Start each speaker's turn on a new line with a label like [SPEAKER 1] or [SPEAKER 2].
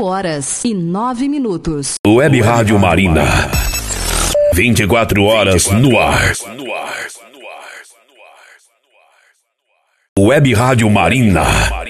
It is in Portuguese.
[SPEAKER 1] 5h09.
[SPEAKER 2] Web Rádio Marina. 24 horas no ar. Web Rádio Marina.